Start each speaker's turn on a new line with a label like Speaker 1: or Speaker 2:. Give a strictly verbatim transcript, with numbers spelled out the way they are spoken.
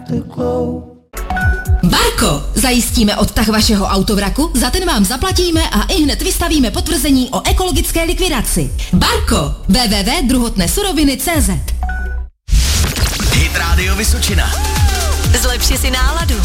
Speaker 1: Barko, zajistíme odtah vašeho autovraku, za ten vám zaplatíme a ihned vystavíme potvrzení o ekologické likvidaci. Barko, w w w tečka druhotné suroviny tečka cé zet.
Speaker 2: Hit Radio Vysočina.
Speaker 3: Zlepši si náladu.